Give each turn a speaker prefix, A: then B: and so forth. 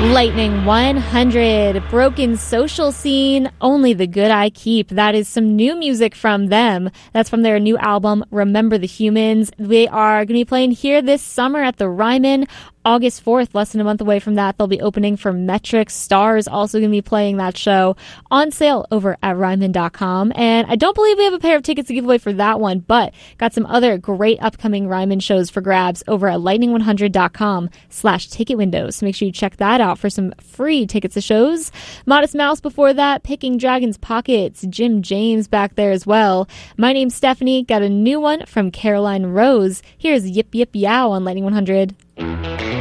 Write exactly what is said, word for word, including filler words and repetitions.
A: Lightning one hundred, Broken Social Scene, Only the Good I Keep. That is some new music from them. That's from their new album, Remember the Humans. They are going to be playing here this summer at the Ryman. August fourth, less than a month away from that, they'll be opening for Metric. Stars also going to be playing that show, on sale over at Ryman dot com. And I don't believe we have a pair of tickets to give away for that one, but got some other great upcoming Ryman shows for grabs over at lightning one hundred dot com slash ticket windows. So make sure you check that out for some free tickets to shows. Modest Mouse before that, Picking Dragon's Pockets, Jim James back there as well. My name's Stephanie, got a new one from Caroline Rose. Here's Yip Yip Yow on Lightning one hundred.